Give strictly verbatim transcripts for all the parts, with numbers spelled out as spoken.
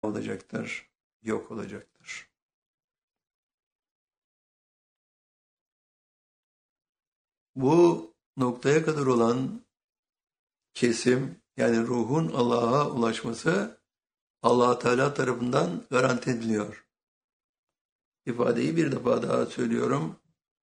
olacaktır, yok olacaktır. Bu noktaya kadar olan kesim, yani ruhun Allah'a ulaşması Allah Teala tarafından garanti ediliyor. İfadeyi bir defa daha söylüyorum.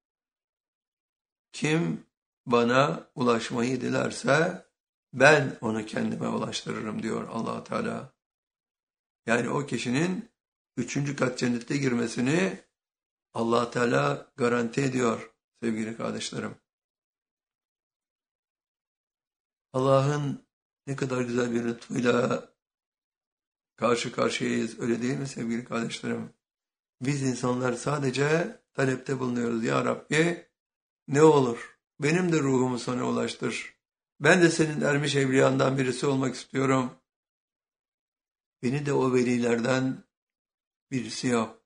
Kim bana ulaşmayı dilerse ben onu kendime ulaştırırım diyor Allah Teala. Yani o kişinin üçüncü kat cennete girmesini Allah Teala garanti ediyor sevgili kardeşlerim. Allah'ın ne kadar güzel bir lütfuyla karşı karşıyayız, öyle değil mi sevgili kardeşlerim? Biz insanlar sadece talepte bulunuyoruz. Ya Rabbi, ne olur benim de ruhumu sana ulaştır. Ben de senin ermiş evliyandan birisi olmak istiyorum. Beni de o velilerden birisi yap.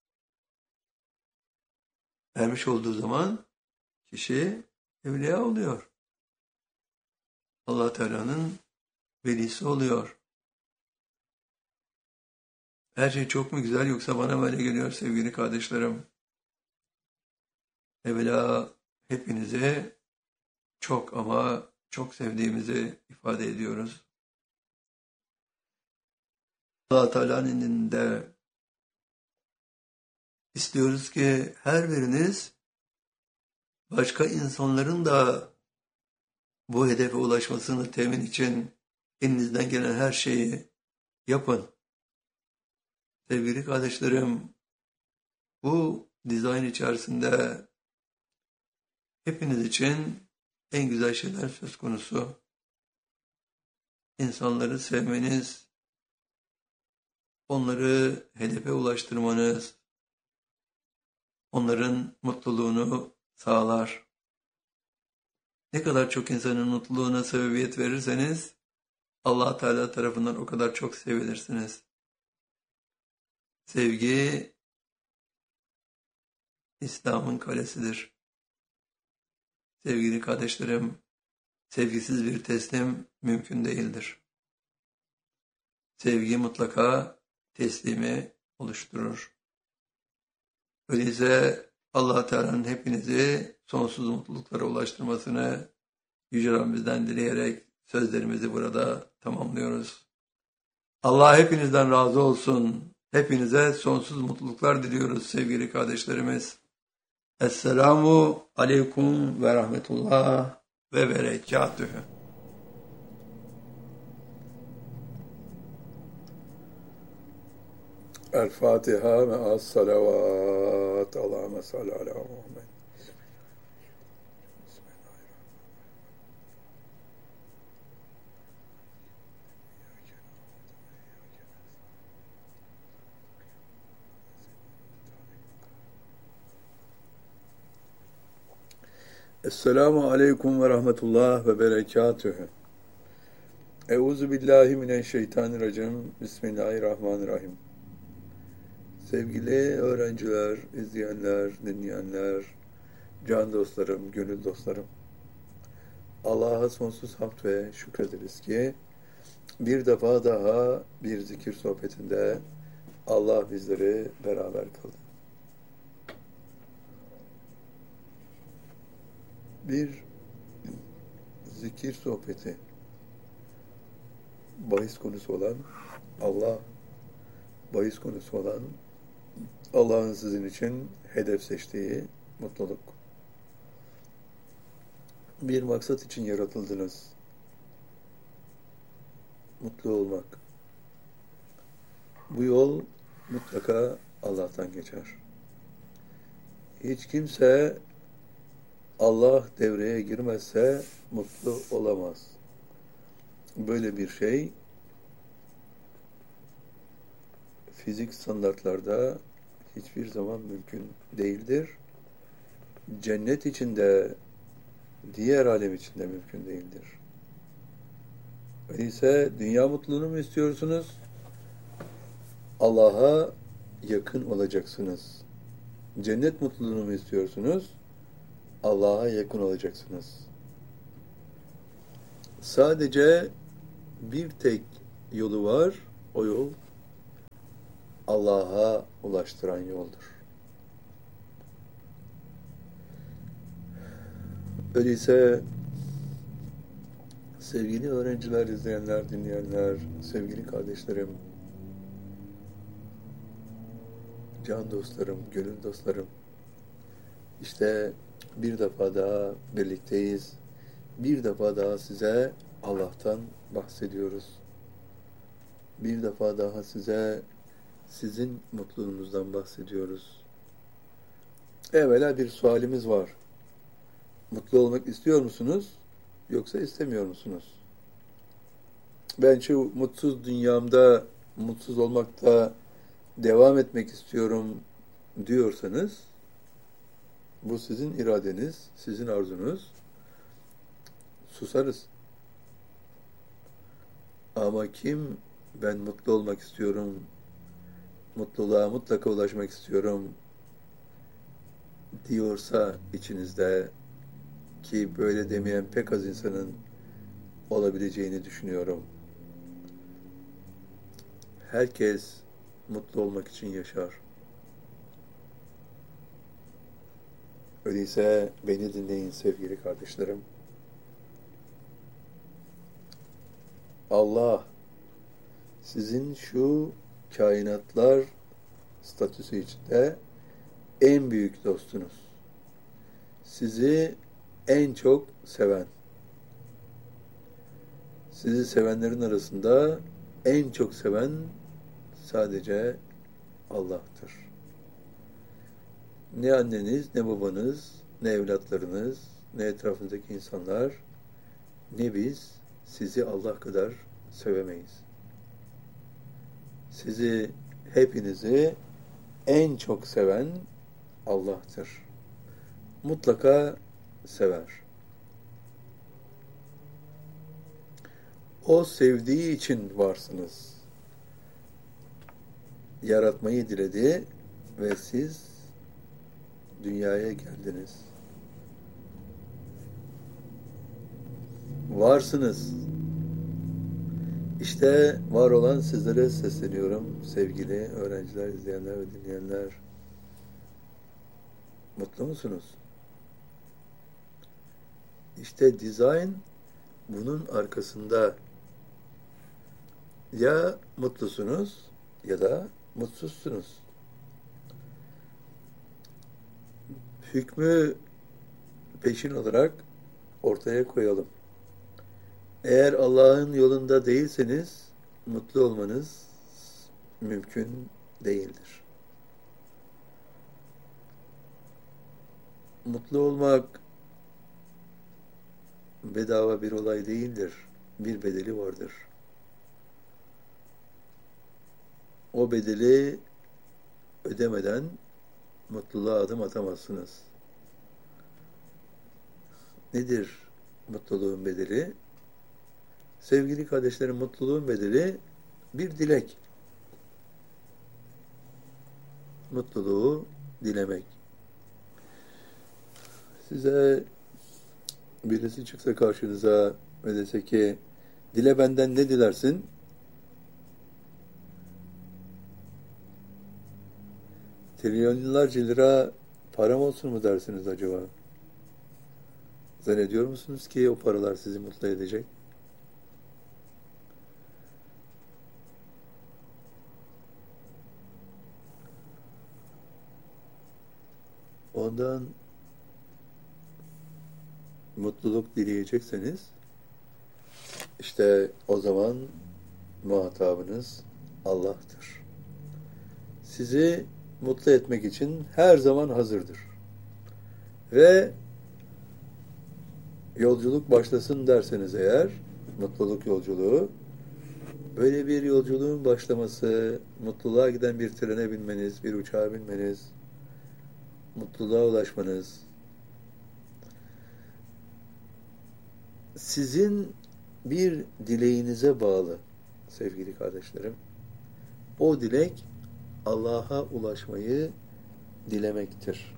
Ermiş olduğu zaman kişi evliya oluyor. Allah Teala'nın velisi oluyor. Her şey çok mu güzel, yoksa bana böyle geliyor sevgili kardeşlerim? Evvela hepinize çok ama çok sevdiğimizi ifade ediyoruz. Allah Teala'nın elinde istiyoruz ki her biriniz başka insanların da bu hedefe ulaşmasını temin için elinizden gelen her şeyi yapın. Sevgili kardeşlerim, bu dizayn içerisinde hepiniz için en güzel şeyler söz konusu. İnsanları sevmeniz, onları hedefe ulaştırmanız, onların mutluluğunu sağlar. Ne kadar çok insanın mutluluğuna sebebiyet verirseniz, Allah Teala tarafından o kadar çok sevilirsiniz. Sevgi, İslam'ın kalesidir. Sevgili kardeşlerim, sevgisiz bir teslim mümkün değildir. Sevgi mutlaka teslimi oluşturur. Öyleyse Allah Teala'nın hepinizi sonsuz mutluluklara ulaştırmasını Yüce Rabbimizden dileyerek sözlerimizi burada tamamlıyoruz. Allah hepinizden razı olsun. Hepinize sonsuz mutluluklar diliyoruz sevgili kardeşlerimiz. Esselamu aleyküm ve rahmetullah ve berekatühü. El Fatiha ve as salavat. Allahümme salli ala Muhammed. Esselamu aleyküm ve rahmetullah ve berekatühü. Euzu billahi mineşşeytanirracim. Bismillahirrahmanirrahim. Sevgili öğrenciler, izleyenler, dinleyenler, can dostlarım, gönül dostlarım. Allah'a sonsuz hamd ve şükrederiz ki bir defa daha bir zikir sohbetinde Allah bizleri beraber kıldı. Bir zikir sohbeti bahis konusu olan Allah, bahis konusu olan Allah'ın sizin için hedef seçtiği mutluluk. Bir maksat için yaratıldınız. Mutlu olmak. Bu yol mutlaka Allah'tan geçer. Hiç kimse Allah devreye girmezse mutlu olamaz. Böyle bir şey fizik standartlarda hiçbir zaman mümkün değildir. Cennet içinde, diğer alem içinde mümkün değildir. Öyleyse dünya mutluluğunu mu istiyorsunuz? Allah'a yakın olacaksınız. Cennet mutluluğunu mu istiyorsunuz? Allah'a yakın olacaksınız. Sadece bir tek yolu var, o yol Allah'a ulaştıran yoldur. Öyleyse sevgili öğrenciler, izleyenler, dinleyenler, sevgili kardeşlerim, can dostlarım, gönül dostlarım, işte bir defa daha birlikteyiz. Bir defa daha size Allah'tan bahsediyoruz. Bir defa daha size sizin mutluluğunuzdan bahsediyoruz. Evvela bir sualimiz var. Mutlu olmak istiyor musunuz? Yoksa istemiyor musunuz? Ben şu mutsuz dünyamda, mutsuz olmakta devam etmek istiyorum diyorsanız, bu sizin iradeniz, sizin arzunuz. Susarız. Ama kim ben mutlu olmak istiyorum, mutluluğa mutlaka ulaşmak istiyorum diyorsa içinizde, ki böyle demeyen pek az insanın olabileceğini düşünüyorum. Herkes mutlu olmak için yaşar. Öyleyse beni dinleyin sevgili kardeşlerim. Allah sizin şu kainatlar statüsü içinde en büyük dostunuz. Sizi en çok seven. Sizi sevenlerin arasında en çok seven sadece Allah'tır. Ne anneniz, ne babanız, ne evlatlarınız, ne etrafınızdaki insanlar, ne biz sizi Allah kadar sevemeyiz. Sizi, hepinizi en çok seven Allah'tır. Mutlaka sever. O sevdiği için varsınız. Yaratmayı diledi ve siz dünyaya geldiniz. Varsınız. İşte var olan sizlere sesleniyorum sevgili öğrenciler, izleyenler ve dinleyenler. Mutlu musunuz? İşte dizayn bunun arkasında. Ya mutlusunuz ya da mutsuzsunuz. Hükmü peşin olarak ortaya koyalım. Eğer Allah'ın yolunda değilseniz mutlu olmanız mümkün değildir. Mutlu olmak bedava bir olay değildir. Bir bedeli vardır. O bedeli ödemeden mutluluğa adım atamazsınız. Nedir mutluluğun bedeli? Sevgili kardeşlerim, mutluluğun bedeli bir dilek. Mutluluğu dilemek. Size birisi çıksa karşınıza ve dese ki, dile benden ne dilersin? Trilyonlarca lira param olsun mu dersiniz acaba? Zannediyor musunuz ki o paralar sizi mutlu edecek? Ondan mutluluk dileyecekseniz işte o zaman muhatabınız Allah'tır. Sizi mutlu etmek için her zaman hazırdır. Ve yolculuk başlasın derseniz eğer, mutluluk yolculuğu, böyle bir yolculuğun başlaması, mutluluğa giden bir trene binmeniz, bir uçağa binmeniz, mutluluğa ulaşmanız, sizin bir dileğinize bağlı sevgili kardeşlerim. O dilek Allah'a ulaşmayı dilemektir.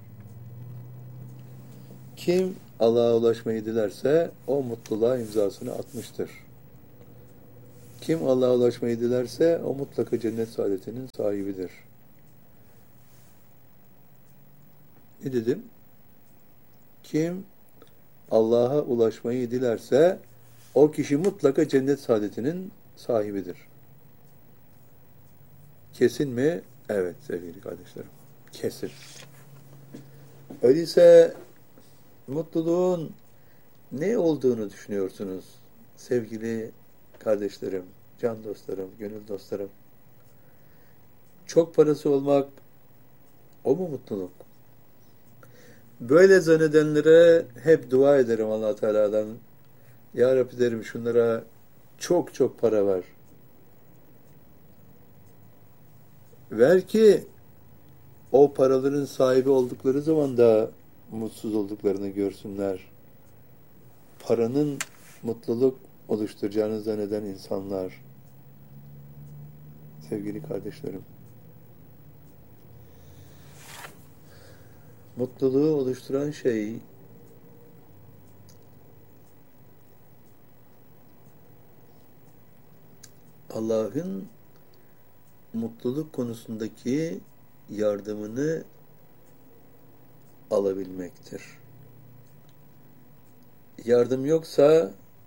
Kim Allah'a ulaşmayı dilerse o mutluluğa imzasını atmıştır. Kim Allah'a ulaşmayı dilerse o mutlaka cennet saadetinin sahibidir. Ne dedim? Kim Allah'a ulaşmayı dilerse o kişi mutlaka cennet saadetinin sahibidir. Kesin mi? Evet sevgili kardeşlerim. Kesin. Öyleyse mutluluğun ne olduğunu düşünüyorsunuz sevgili kardeşlerim, can dostlarım, gönül dostlarım? Çok parası olmak o mu mutluluk? Böyle zannedenlere hep dua ederim Allah Teala'dan. Ya Rabbi derim şunlara çok çok para ver. Ver ki o paraların sahibi oldukları zaman da mutsuz olduklarını görsünler. Paranın mutluluk oluşturacağını zanneden insanlar. Sevgili kardeşlerim. Mutluluğu oluşturan şey Allah'ın mutluluk konusundaki yardımını alabilmektir. Yardım yoksa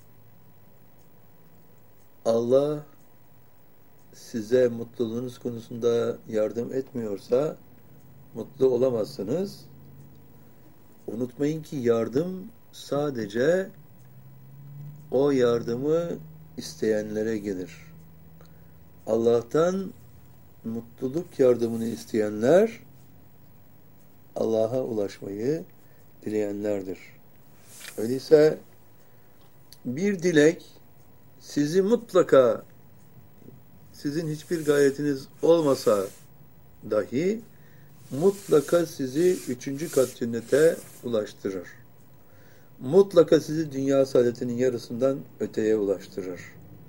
Allah size mutluluğunuz konusunda yardım etmiyorsa mutlu olamazsınız. Unutmayın ki yardım sadece o yardımı isteyenlere gelir. Allah'tan mutluluk yardımını isteyenler Allah'a ulaşmayı dileyenlerdir. Öyleyse bir dilek sizi mutlaka sizin hiçbir gayretiniz olmasa dahi mutlaka sizi üçüncü kat cennete ulaştırır. Mutlaka sizi dünya saadetinin yarısından öteye ulaştırır.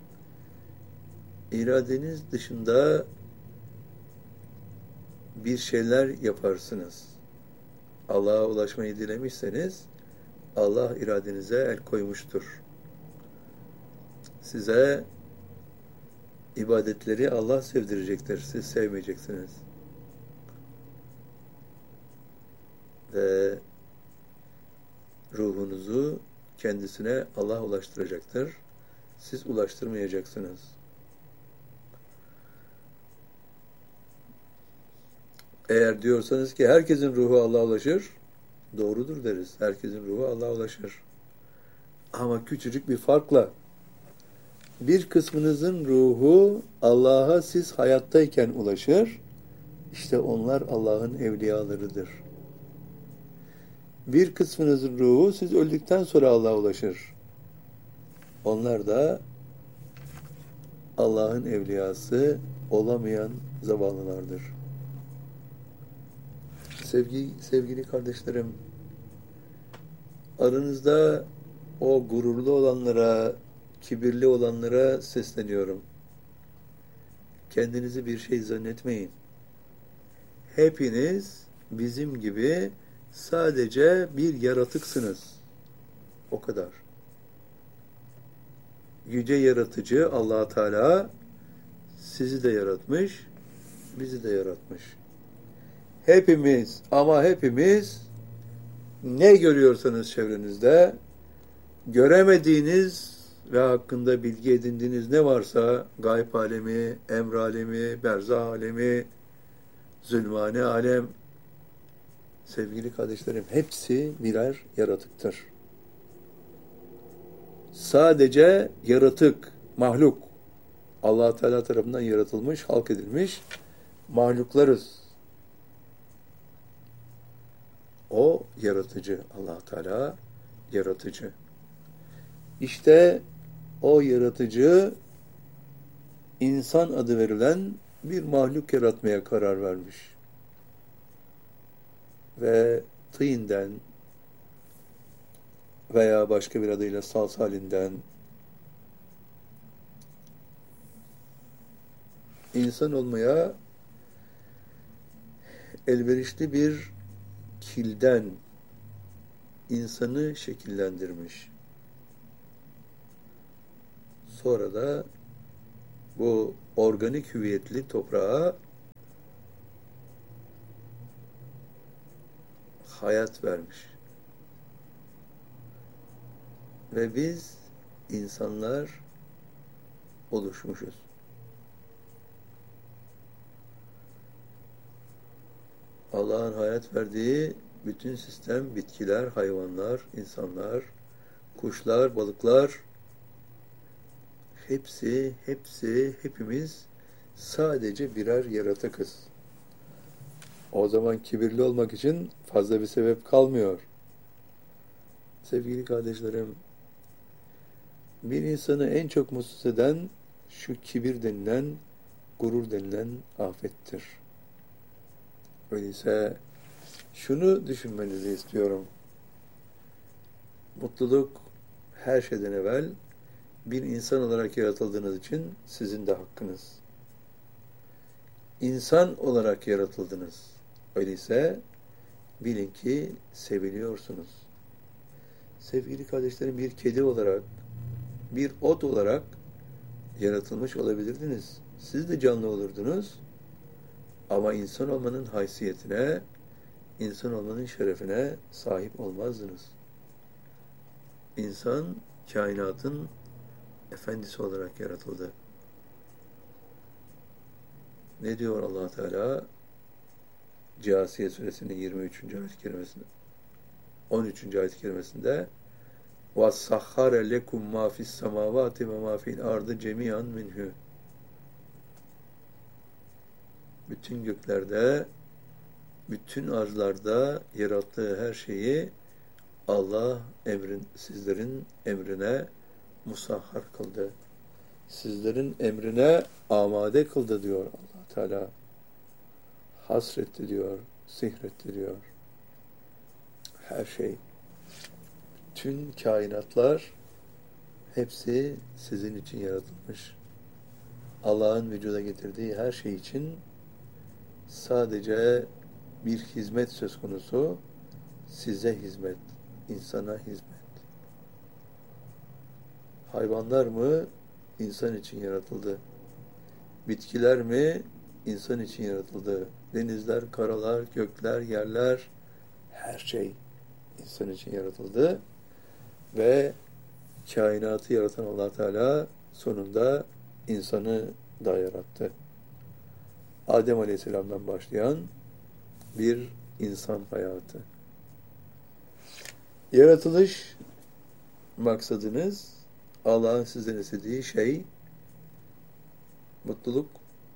İradeniz dışında bir şeyler yaparsınız. Allah'a ulaşmayı dilemişseniz Allah iradenize el koymuştur. Size ibadetleri Allah sevdirecektir. Siz sevmeyeceksiniz. Ve ruhunuzu kendisine Allah ulaştıracaktır. Siz ulaştırmayacaksınız. Eğer diyorsanız ki herkesin ruhu Allah'a ulaşır, doğrudur deriz. Herkesin ruhu Allah'a ulaşır. Ama küçücük bir farkla bir kısmınızın ruhu Allah'a siz hayattayken ulaşır. İşte onlar Allah'ın evliyalarıdır. Bir kısmınızın ruhu siz öldükten sonra Allah'a ulaşır. Onlar da Allah'ın evliyası olamayan zavallılardır. Sevgi, sevgili kardeşlerim, aranızda o gururlu olanlara, kibirli olanlara sesleniyorum. Kendinizi bir şey zannetmeyin. Hepiniz bizim gibi sadece bir yaratıksınız. O kadar. Yüce yaratıcı Allah Teala sizi de yaratmış, bizi de yaratmış. Hepimiz ama hepimiz ne görüyorsanız çevrenizde göremediğiniz ve hakkında bilgi edindiğiniz ne varsa gayb alemi, emr alemi, berzah alemi, zulmane alem, sevgili kardeşlerim, hepsi birer yaratıktır. Sadece yaratık, mahluk, Allah Teala tarafından yaratılmış, halk edilmiş mahluklarız. O yaratıcı, Allah Teala yaratıcı. İşte o yaratıcı insan adı verilen bir mahluk yaratmaya karar vermiş. Ve tıyından veya başka bir adıyla salsalinden insan olmaya elverişli bir kilden insanı şekillendirmiş. Sonra da bu organik hüviyetli toprağa hayat vermiş. Ve biz insanlar oluşmuşuz. Allah'ın hayat verdiği bütün sistem, bitkiler, hayvanlar, insanlar, kuşlar, balıklar, hepsi, hepsi, hepimiz sadece birer yaratıkız. O zaman kibirli olmak için fazla bir sebep kalmıyor. Sevgili kardeşlerim, bir insanı en çok mutsuz eden şu kibir denilen, gurur denilen afettir. Öyleyse şunu düşünmenizi istiyorum. Mutluluk her şeyden evvel bir insan olarak yaratıldığınız için sizin de hakkınız. İnsan olarak yaratıldınız. Öyleyse bilin ki seviliyorsunuz. Sevgili kardeşlerim, bir kedi olarak, bir ot olarak yaratılmış olabilirdiniz. Siz de canlı olurdunuz. Ama insan olmanın haysiyetine, insan olmanın şerefine sahip olmazdınız. İnsan, kainatın efendisi olarak yaratıldı. Ne diyor Allah Teala? Câsiye suresinin yirmi üçüncü ayet-i kerimesinde, on üçüncü ayet-i kerimesinde وَسَخَّرَ لَكُمْ مَا فِي السَّمَاوَاتِ وَمَا فِي الْأَرْضِ جَمِيعًا مِنْهُ. Bütün göklerde, bütün arzlarda yarattığı her şeyi Allah emrin, sizlerin emrine musahhar kıldı. Sizlerin emrine amade kıldı diyor Allah Teala. Hasretti diyor, sihretti diyor. Her şey, tüm kainatlar hepsi sizin için yaratılmış. Allah'ın vücuda getirdiği her şey için sadece bir hizmet söz konusu, size hizmet, insana hizmet. Hayvanlar mı? İnsan için yaratıldı. Bitkiler mi? İnsan için yaratıldı. Denizler, karalar, gökler, yerler, her şey insan için yaratıldı. Ve kainatı yaratan Allah Teala sonunda insanı da yarattı. Adem Aleyhisselam'dan başlayan bir insan hayatı. Yaratılış maksadınız, Allah'ın sizden istediği şey mutluluk.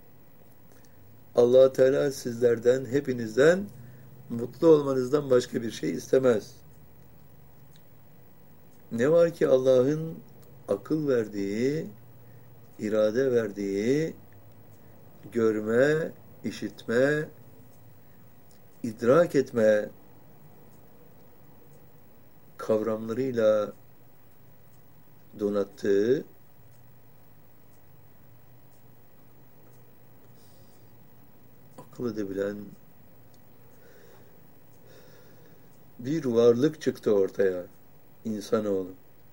Allah Teala sizlerden, hepinizden mutlu olmanızdan başka bir şey istemez. Ne var ki Allah'ın akıl verdiği, irade verdiği, görme, işitme, idrak etme kavramlarıyla donattığı, akıl edebilen bir varlık çıktı ortaya, insanoğlu.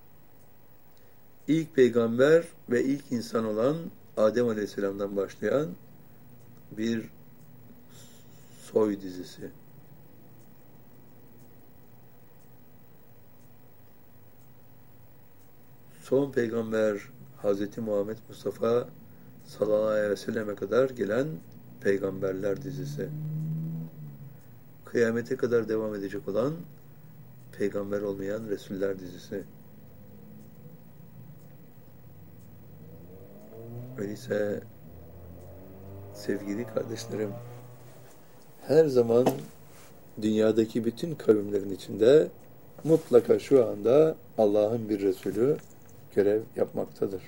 İlk peygamber ve ilk insan olan Adem Aleyhisselam'dan başlayan bir soy dizisi. Son peygamber Hazreti Muhammed Mustafa sallallahu aleyhi ve selleme kadar gelen peygamberler dizisi. Kıyamete kadar devam edecek olan peygamber olmayan Resuller dizisi. Öyleyse sevgili kardeşlerim, her zaman dünyadaki bütün kavimlerin içinde mutlaka şu anda Allah'ın bir Resulü görev yapmaktadır.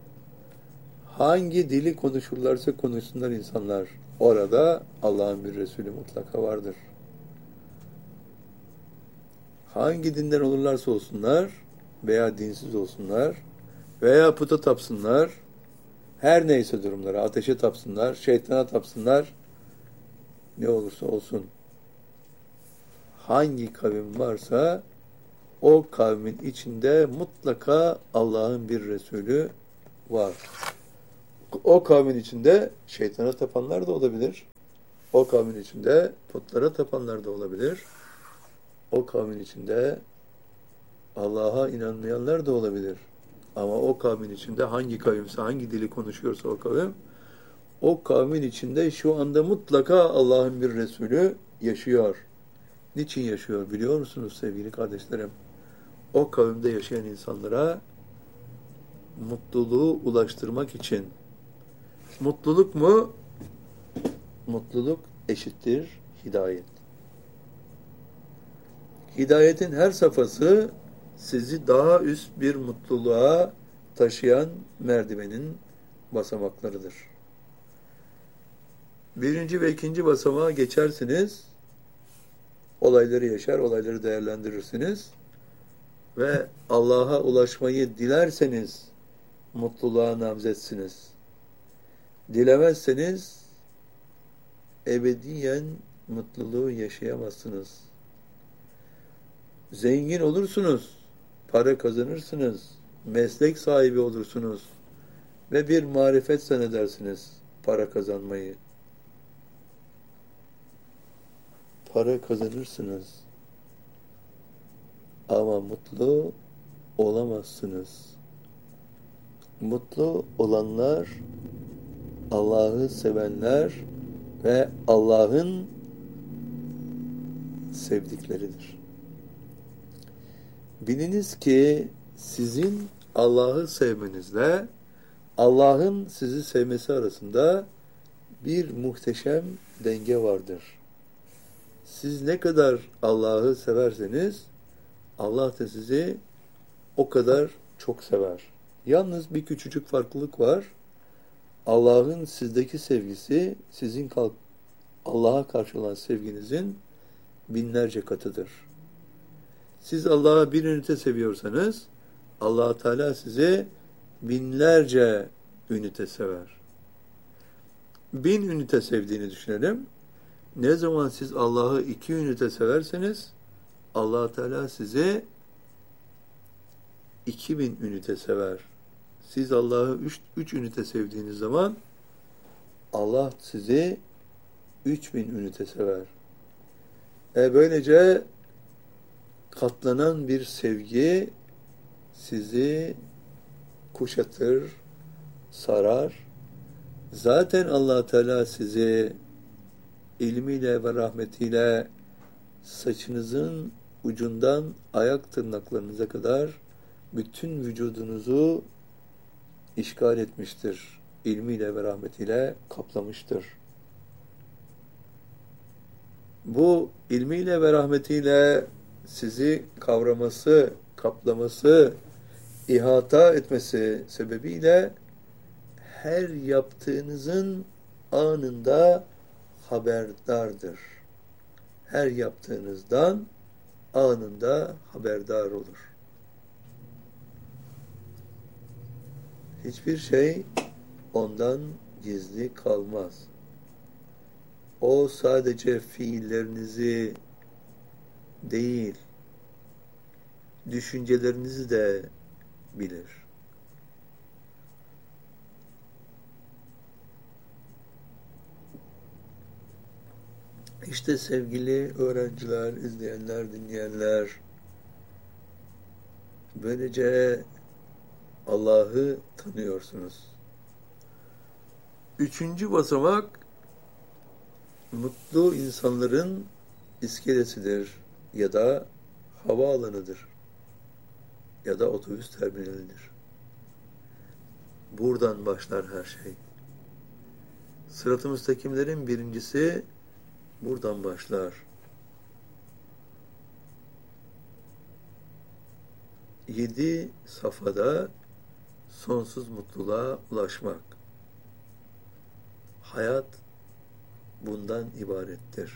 Hangi dili konuşurlarsa konuşsunlar insanlar, orada Allah'ın bir Resulü mutlaka vardır. Hangi dinden olurlarsa olsunlar veya dinsiz olsunlar veya puta tapsınlar, her neyse durumları, ateşe tapsınlar, şeytana tapsınlar, ne olursa olsun, hangi kavim varsa o kavmin içinde mutlaka Allah'ın bir Resulü var. O kavmin içinde şeytana tapanlar da olabilir. O kavmin içinde putlara tapanlar da olabilir. O kavmin içinde Allah'a inanmayanlar da olabilir. Ama o kavmin içinde hangi kavimse, hangi dili konuşuyorsa o kavim, o kavmin içinde şu anda mutlaka Allah'ın bir Resulü yaşıyor. Niçin yaşıyor biliyor musunuz sevgili kardeşlerim? O kavimde yaşayan insanlara mutluluğu ulaştırmak için. Mutluluk mu? Mutluluk eşittir hidayet. Hidayetin her safhası sizi daha üst bir mutluluğa taşıyan merdivenin basamaklarıdır. Birinci ve ikinci basamağa geçersiniz, olayları yaşar, olayları değerlendirirsiniz ve Allah'a ulaşmayı dilerseniz mutluluğa namzetsiniz. Dilemezseniz ebediyen mutluluğu yaşayamazsınız. Zengin olursunuz, para kazanırsınız, meslek sahibi olursunuz ve bir marifet zannedersiniz para kazanmayı. Para kazanırsınız ama mutlu olamazsınız. Mutlu olanlar Allah'ı sevenler ve Allah'ın sevdikleridir. Biliniz ki sizin Allah'ı sevmenizle Allah'ın sizi sevmesi arasında bir muhteşem denge vardır. Siz ne kadar Allah'ı severseniz Allah da sizi o kadar çok sever. Yalnız bir küçücük farklılık var. Allah'ın sizdeki sevgisi sizin Allah'a karşı olan sevginizin binlerce katıdır. Siz Allah'a bir ünite seviyorsanız Allah Teala sizi binlerce ünite sever. Bin ünite sevdiğini düşünelim. Ne zaman siz Allah'ı iki ünite severseniz Allah Teala sizi iki bin ünite sever. Siz Allah'ı üç, üç ünite sevdiğiniz zaman Allah sizi üç bin ünite sever. E böylece katlanan bir sevgi sizi kuşatır, sarar. Zaten Allah Teala sizi ilmiyle ve rahmetiyle saçınızın ucundan ayak tırnaklarınıza kadar bütün vücudunuzu işgal etmiştir. İlmiyle ve rahmetiyle kaplamıştır. Bu ilmiyle ve rahmetiyle sizi kavraması, kaplaması, ihata etmesi sebebiyle her yaptığınızın anında haberdardır. Her yaptığınızdan anında haberdar olur. Hiçbir şey ondan gizli kalmaz. O sadece fiillerinizi değil, düşüncelerinizi de bilir. İşte sevgili öğrenciler, izleyenler, dinleyenler, böylece Allah'ı tanıyorsunuz. Üçüncü basamak, mutlu insanların iskelesidir ya da havaalanıdır ya da otobüs terminalidir. Buradan başlar her şey. Sırat-ı müstakimlerin birincisi buradan başlar. Yedi safhada sonsuz mutluluğa ulaşmak. Hayat bundan ibarettir.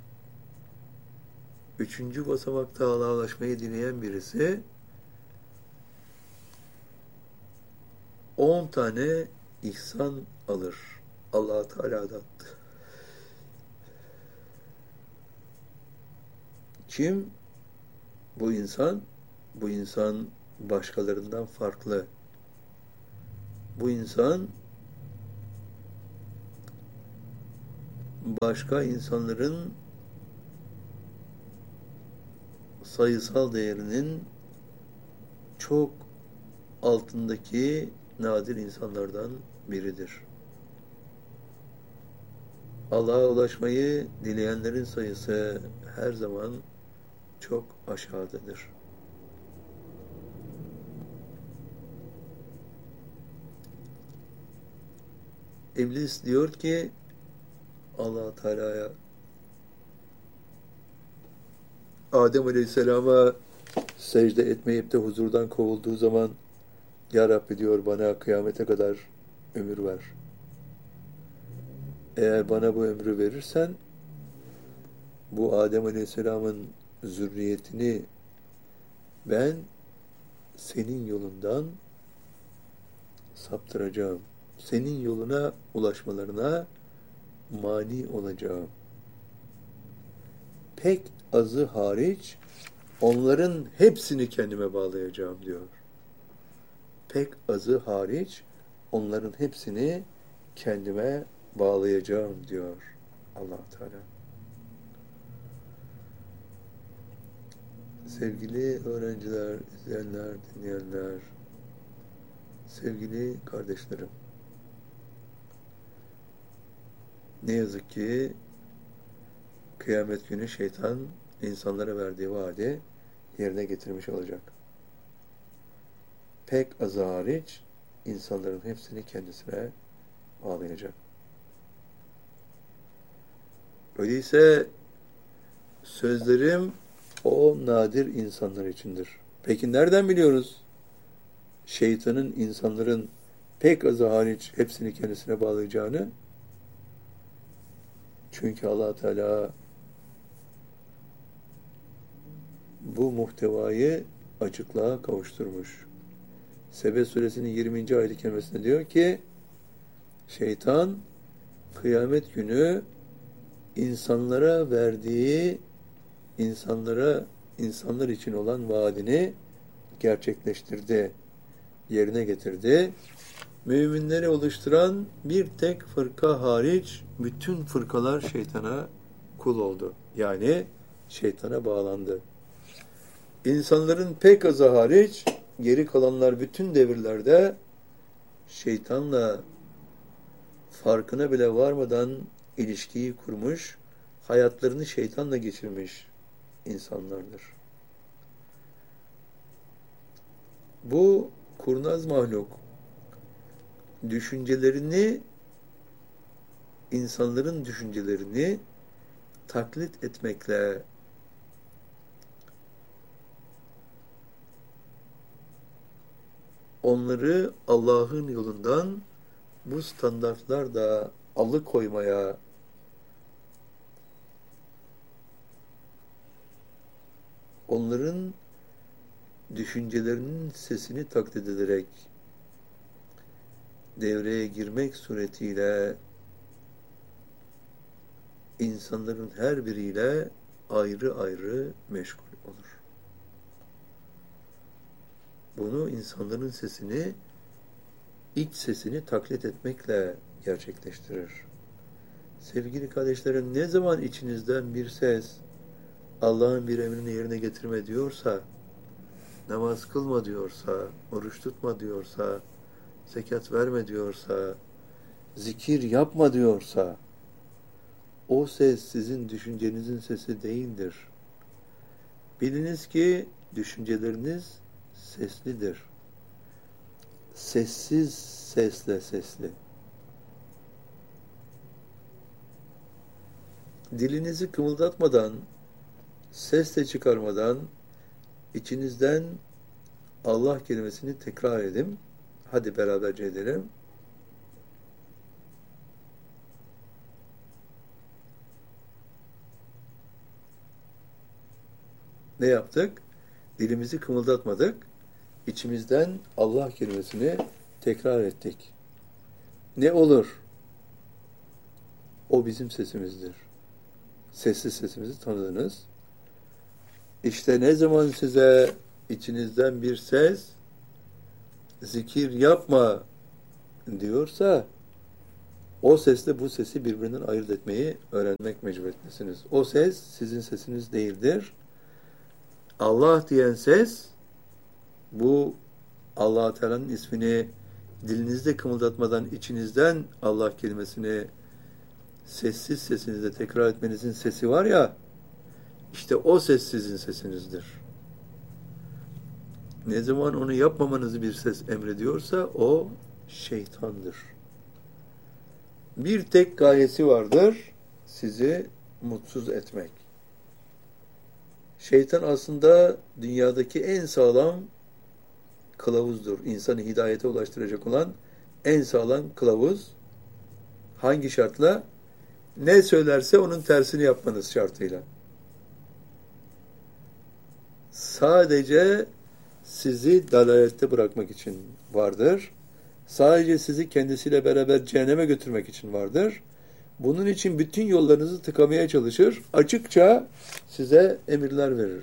Üçüncü basamakta Allah'a ulaşmayı dileyen birisi on tane ihsan alır. Allah Teala'dan. Kim? Bu insan, bu insan başkalarından farklı. Bu insan başka insanların sayısal değerinin çok altındaki nadir insanlardan biridir. Allah'a ulaşmayı dileyenlerin sayısı her zaman çok aşağıdadır. İblis diyor ki Allah Teala'ya, Adem Aleyhisselam'a secde etmeyip de huzurdan kovulduğu zaman, Ya Rabbi diyor, bana kıyamete kadar ömür ver. Eğer bana bu ömrü verirsen, bu Adem Aleyhisselam'ın zürriyetini ben senin yolundan saptıracağım. Senin yoluna ulaşmalarına mani olacağım. Pek azı hariç onların hepsini kendime bağlayacağım diyor. Pek azı hariç onların hepsini kendime bağlayacağım diyor Allah Teala. Sevgili öğrenciler, izleyenler, dinleyenler, sevgili kardeşlerim, ne yazık ki kıyamet günü şeytan insanlara verdiği vaadi yerine getirmiş olacak. Pek azı hariç insanların hepsini kendisine bağlayacak. Öyleyse sözlerim o nadir insanlar içindir. Peki nereden biliyoruz şeytanın insanların pek azı hariç hepsini kendisine bağlayacağını? Çünkü Allah Teala bu muhtevayı açıklığa kavuşturmuş. Sebe suresinin yirminci ayet-i kerimesinde diyor ki, şeytan kıyamet günü insanlara verdiği, insanlara, insanlar için olan vaadini gerçekleştirdi, yerine getirdi. Müminleri oluşturan bir tek fırka hariç bütün fırkalar şeytana kul oldu. Yani şeytana bağlandı. İnsanların pek azı hariç geri kalanlar bütün devirlerde şeytanla farkına bile varmadan ilişkiyi kurmuş, hayatlarını şeytanla geçirmiş insanlardır. Bu kurnaz mahluk düşüncelerini, insanların düşüncelerini taklit etmekle onları Allah'ın yolundan bu standartlarda alıkoymaya, onların düşüncelerinin sesini taklit ederek devreye girmek suretiyle insanların her biriyle ayrı ayrı meşgul olur. Bunu insanların sesini, iç sesini taklit etmekle gerçekleştirir. Sevgili kardeşlerim, ne zaman içinizden bir ses Allah'ın bir emrini yerine getirme diyorsa, namaz kılma diyorsa, oruç tutma diyorsa, zekat verme diyorsa, zikir yapma diyorsa, o ses sizin düşüncenizin sesi değildir. Biliniz ki düşünceleriniz seslidir. Sessiz sesle sesli. Dilinizi kımıldatmadan, ses de çıkarmadan içinizden Allah kelimesini tekrar edin. Hadi beraberce edelim. Ne yaptık? Dilimizi kımıldatmadık. İçimizden Allah kelimesini tekrar ettik. Ne olur? O bizim sesimizdir. Sessiz sesimizi tanıdınız. İşte ne zaman size içinizden bir ses zikir yapma diyorsa, o sesle bu sesi birbirinden ayırt etmeyi öğrenmek mecburiyetindesiniz. O ses sizin sesiniz değildir. Allah diyen ses, bu Allah Teala'nın ismini dilinizde kımıldatmadan içinizden Allah kelimesini sessiz sesinizde tekrar etmenizin sesi var ya, işte o ses sizin sesinizdir. Ne zaman onu yapmamanızı bir ses emrediyorsa o şeytandır. Bir tek gayesi vardır, sizi mutsuz etmek. Şeytan aslında dünyadaki en sağlam kılavuzdur. İnsanı hidayete ulaştıracak olan en sağlam kılavuz. Hangi şartla? Ne söylerse onun tersini yapmanız şartıyla. Sadece sizi dalalette bırakmak için vardır. Sadece sizi kendisiyle beraber cehenneme götürmek için vardır. Bunun için bütün yollarınızı tıkamaya çalışır. Açıkça size emirler verir.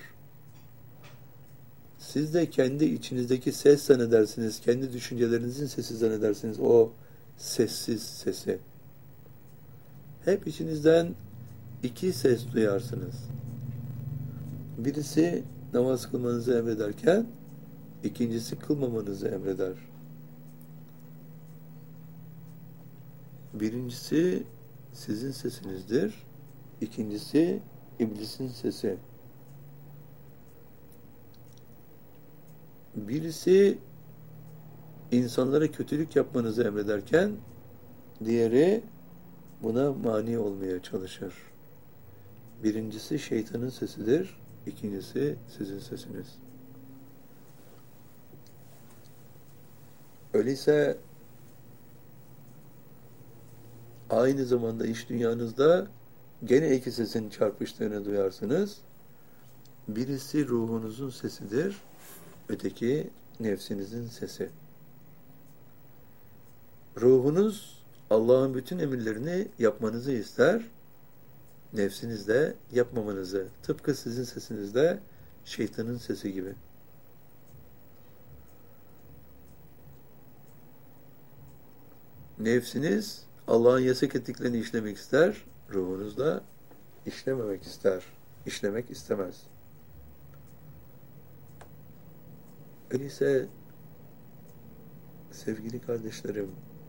Siz de kendi içinizdeki ses zannedersiniz. Kendi düşüncelerinizin sesi zannedersiniz. O sessiz sesi. Hep içinizden iki ses duyarsınız. Birisi namaz kılmanızı emrederken, ikincisi kılmamanızı emreder. Birincisi sizin sesinizdir. İkincisi iblisin sesi. Birisi insanlara kötülük yapmanızı emrederken, diğeri buna mani olmaya çalışır. Birincisi şeytanın sesidir, ikincisi sizin sesiniz. Öyleyse aynı zamanda iş dünyanızda gene iki sesin çarpıştığını duyarsınız. Birisi ruhunuzun sesidir, öteki nefsinizin sesi. Ruhunuz Allah'ın bütün emirlerini yapmanızı ister, nefsiniz de yapmamanızı. Tıpkı sizin sesinizde şeytanın sesi gibi. Nefsiniz Allah'ın yasak ettiklerini işlemek ister, ruhunuz da işlememek ister, işlemek istemez. Öyleyse sevgili kardeşlerim,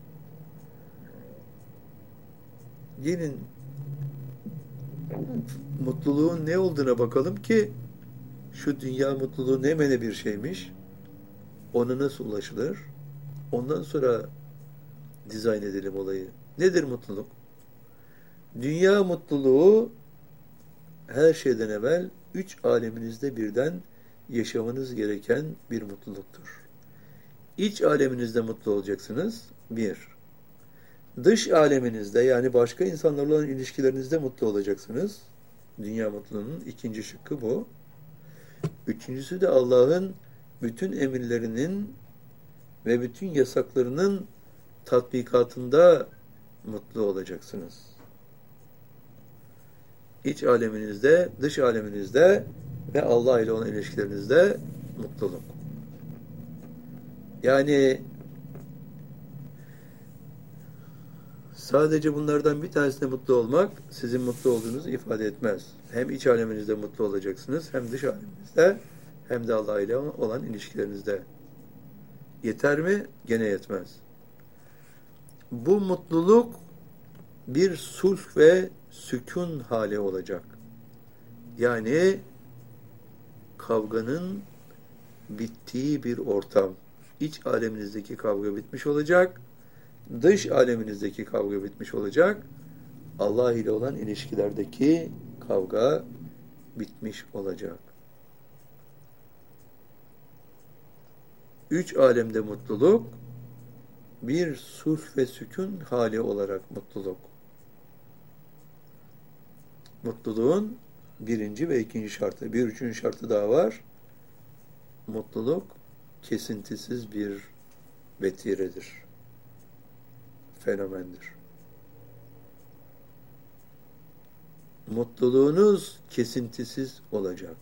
gelin mutluluğun ne olduğuna bakalım ki şu dünya mutluluğu ne mene bir şeymiş, ona nasıl ulaşılır, ondan sonra dizayn edelim olayı. Nedir mutluluk? Dünya mutluluğu her şeyden evvel üç aleminizde birden yaşamanız gereken bir mutluluktur. İç aleminizde mutlu olacaksınız. Bir. Dış aleminizde, yani başka insanlarla olan ilişkilerinizde mutlu olacaksınız. Dünya mutluluğunun ikinci şıkkı bu. Üçüncüsü de Allah'ın bütün emirlerinin ve bütün yasaklarının tatbikatında mutlu olacaksınız. İç aleminizde, dış aleminizde ve Allah ile olan ilişkilerinizde mutluluk. Yani sadece bunlardan bir tanesinde mutlu olmak sizin mutlu olduğunuzu ifade etmez. Hem iç aleminizde mutlu olacaksınız, hem dış aleminizde, hem de Allah ile olan ilişkilerinizde. Yeter mi? Gene yetmez. Bu mutluluk bir sulh ve sükun hali olacak. Yani kavganın bittiği bir ortam. İç aleminizdeki kavga bitmiş olacak. Dış aleminizdeki kavga bitmiş olacak. Allah ile olan ilişkilerdeki kavga bitmiş olacak. Üç alemde mutluluk, bir sulh ve sükun hali olarak mutluluk. Mutluluğun birinci ve ikinci şartı. Bir üçüncü şartı daha var. Mutluluk kesintisiz bir vetiredir. Fenomendir. Mutluluğunuz kesintisiz olacak.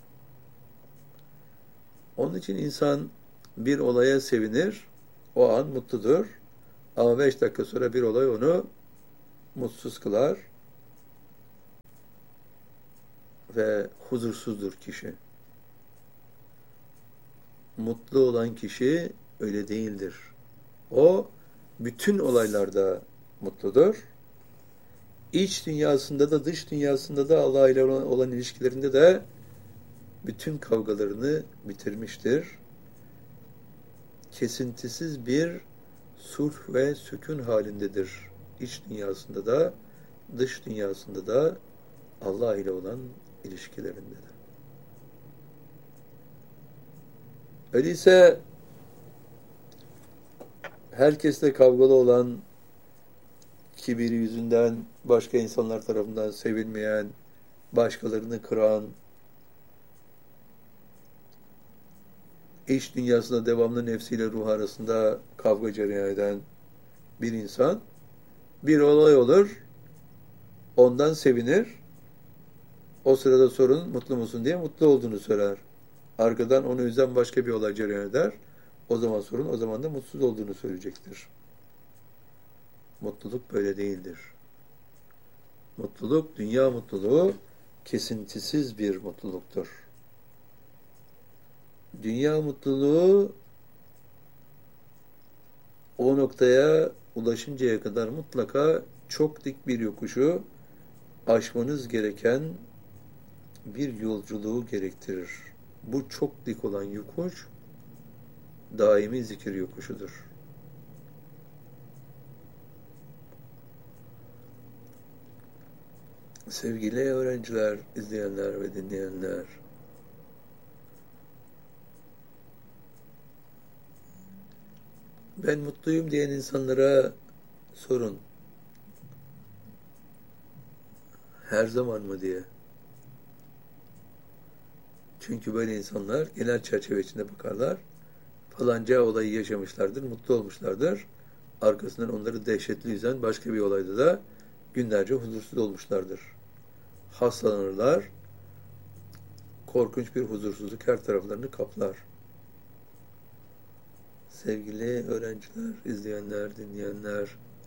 Onun için insan bir olaya sevinir, o an mutludur. Ama beş dakika sonra bir olay onu mutsuz kılar ve huzursuzdur kişi. mutlu olan kişi öyle değildir. O bütün olaylarda mutludur. İç dünyasında da dış dünyasında da Allah ile olan, olan ilişkilerinde de bütün kavgalarını bitirmiştir. Kesintisiz bir sulh ve sükun halindedir. İç dünyasında da dış dünyasında da Allah ile olan ilişkilerinde de. Öyleyse herkesle kavgalı olan, kibiri yüzünden başka insanlar tarafından sevilmeyen, başkalarını kıran, iç dünyasında devamlı nefsiyle ruh arasında kavga cereyan eden bir insan, bir olay olur, ondan sevinir, o sırada sorun, mutlu musun diye mutlu olduğunu söyler. Arkadan onu üzen başka bir olay cereyan eder, o zaman sorun, o zaman da mutsuz olduğunu söyleyecektir. Mutluluk böyle değildir. Mutluluk, dünya mutluluğu kesintisiz bir mutluluktur. Dünya mutluluğu o noktaya ulaşıncaya kadar mutlaka çok dik bir yokuşu aşmanız gereken bir yolculuğu gerektirir. Bu çok dik olan yokuş daimi zikir yokuşudur. Sevgili öğrenciler, izleyenler ve dinleyenler, ben mutluyum diyen insanlara sorun. Her zaman mı diye. Çünkü böyle insanlar genel çerçeve içinde bakarlar. Falanca olayı yaşamışlardır, mutlu olmuşlardır. Arkasından onları dehşetli üzen başka bir olayda da günlerce huzursuz olmuşlardır. Hastalanırlar. Korkunç bir huzursuzluk her taraflarını kaplar. Sevgili öğrenciler, izleyenler, dinleyenler,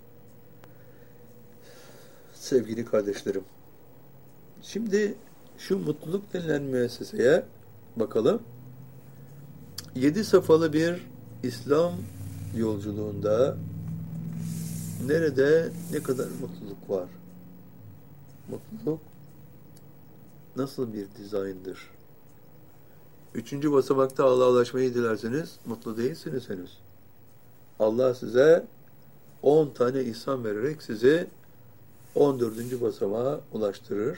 sevgili kardeşlerim. Şimdi şu mutluluk denilen müesseseye bakalım. Yedi safhalı bir İslam yolculuğunda nerede ne kadar mutluluk var? Mutluluk nasıl bir dizayndır? Üçüncü basamakta Allah'a ulaşmayı dilerseniz mutlu değilsiniz henüz. Allah size on tane ihsan vererek sizi on dördüncü basamağa ulaştırır.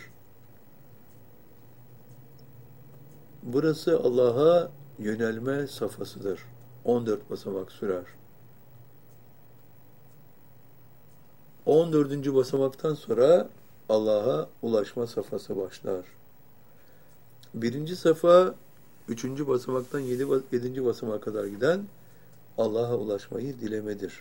Burası Allah'a yönelme safhasıdır. on dört basamak sürer. on dördüncü basamaktan sonra Allah'a ulaşma safhası başlar. Birinci safa üçüncü basamaktan yedi, yedinci basamağa kadar giden Allah'a ulaşmayı dilemedir.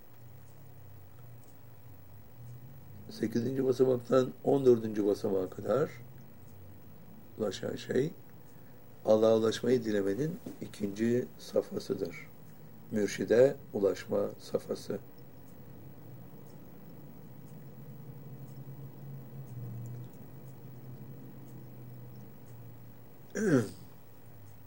Sekizinci basamaktan on dördüncü basamağa kadar ulaşan şey Allah'a ulaşmayı dilemenin ikinci safhasıdır. Mürşide ulaşma safhası.